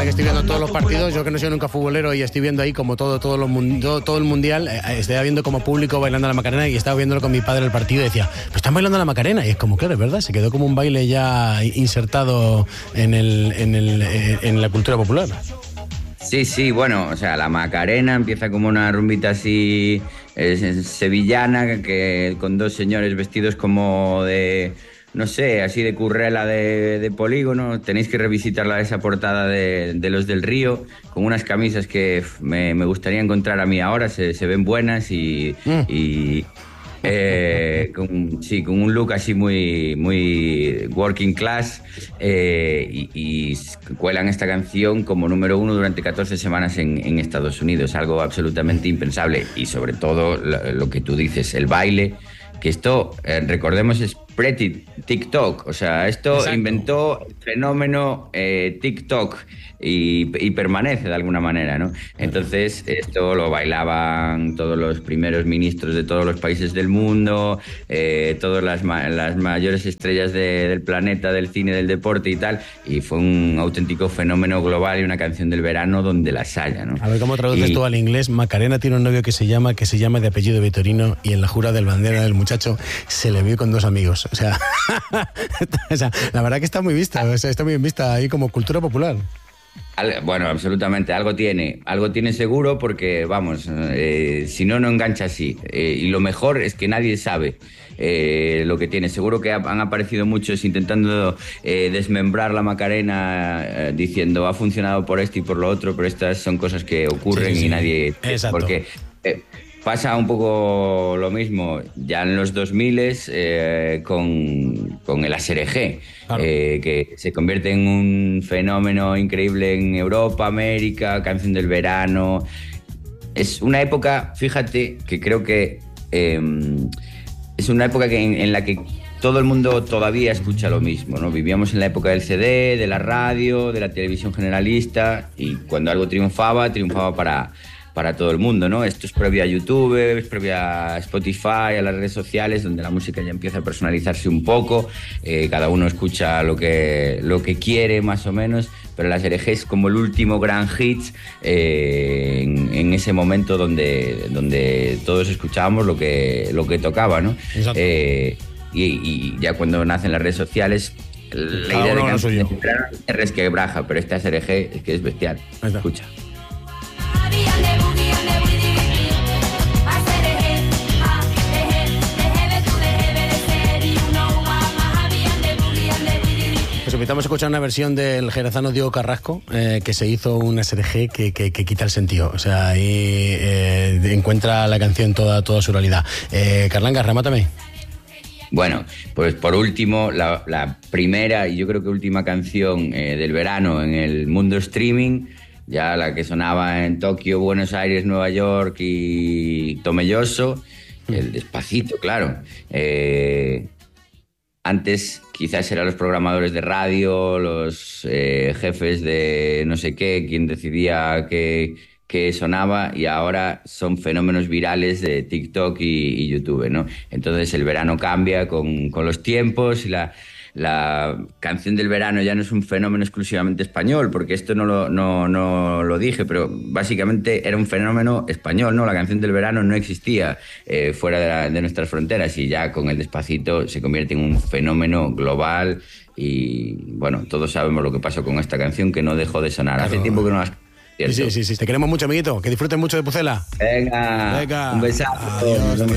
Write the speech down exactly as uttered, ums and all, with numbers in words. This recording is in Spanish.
que estoy viendo todos los partidos, yo que no soy nunca futbolero y estoy viendo ahí como todo todo, lo mundo, todo el mundial, eh, estoy viendo como público bailando la Macarena y estaba viéndolo con mi padre el partido y decía, pero están bailando la Macarena, y es como, claro, es verdad, se quedó como un baile ya insertado en, el, en, el, en la cultura popular. Sí, sí, bueno, o sea, la Macarena empieza como una rumbita así eh, sevillana, que con dos señores vestidos como de, no sé, así de currela de, de polígono. Tenéis que revisitarla, esa portada de, de Los del Río, con unas camisas que me, me gustaría encontrar a mí ahora, se, se ven buenas y... Mm. y Eh, con, sí, con un look así muy, muy working class, eh, y, y cuelan esta canción como número uno durante catorce semanas en, en Estados Unidos, algo absolutamente impensable. Y sobre todo lo, lo que tú dices, el baile, que esto, eh, recordemos, es pre-TikTok, o sea, esto Exacto. inventó el fenómeno eh, TikTok y, y permanece de alguna manera, ¿no? Entonces, esto lo bailaban todos los primeros ministros de todos los países del mundo, eh, todas las, ma- las mayores estrellas de, del planeta, del cine, del deporte y tal, y fue un auténtico fenómeno global y una canción del verano donde las haya, ¿no? A ver, ¿cómo traduces y... tú al inglés? Macarena tiene un novio que se llama, que se llama de apellido Vitorino, y en la jura del bandera del muchacho se le vio con dos amigos. O sea, o sea, la verdad que está muy vista, o sea, está muy bien vista ahí como cultura popular. Bueno, absolutamente, algo tiene, algo tiene seguro, porque, vamos, eh, si no, no engancha así. Eh, y lo mejor es que nadie sabe eh, lo que tiene. Seguro que han aparecido muchos intentando eh, desmembrar la Macarena, eh, diciendo ha funcionado por esto y por lo otro, pero estas son cosas que ocurren sí, sí, sí. y nadie... Exacto. Porque... Eh, Pasa un poco lo mismo ya en los dos mil eh, con, con el A S R G, claro. eh, que se convierte en un fenómeno increíble en Europa, América, canción del verano. Es una época, fíjate, que creo que eh, es una época que en, en la que todo el mundo todavía escucha lo mismo, ¿no? Vivíamos en la época del C D, de la radio, de la televisión generalista, y cuando algo triunfaba, triunfaba para... para todo el mundo, ¿no? Esto es previo a YouTube, es previo a Spotify, a las redes sociales, donde la música ya empieza a personalizarse un poco, eh, cada uno escucha lo que, lo que quiere, más o menos, pero la A S R G es como el último gran hit eh, en, en ese momento donde, donde todos escuchábamos lo que, lo que tocaba, ¿no? Eh, y, y ya cuando nacen las redes sociales, la cada idea de canción es resquebraja, pero esta A S R G es que es bestial. Escucha. Pues invitamos a escuchar una versión del jerezano Diego Carrasco, eh, que se hizo una A S R G que, que, que quita el sentido. O sea, ahí eh, encuentra la canción toda, toda su realidad. Eh, Carlanga, remátame. Bueno, pues por último, la, la primera y yo creo que última canción eh, del verano en el mundo streaming, ya la que sonaba en Tokio, Buenos Aires, Nueva York y Tomelloso, el Despacito, claro. Eh, antes quizás eran los programadores de radio, los eh, jefes de no sé qué, quien decidía qué, qué sonaba, y ahora son fenómenos virales de TikTok y, y YouTube, ¿no? Entonces el verano cambia con, con los tiempos y la... La canción del verano ya no es un fenómeno exclusivamente español, porque esto no lo, no, no lo dije, pero básicamente era un fenómeno español, ¿no? La canción del verano no existía eh, fuera de, la, de nuestras fronteras, y ya con el Despacito se convierte en un fenómeno global. Y bueno, todos sabemos lo que pasó con esta canción, que no dejó de sonar. Claro. Hace tiempo que no las... Sí, sí, sí, sí, te queremos mucho, amiguito. Que disfruten mucho de Pucela. Venga, Venga. Un besazo. Adiós,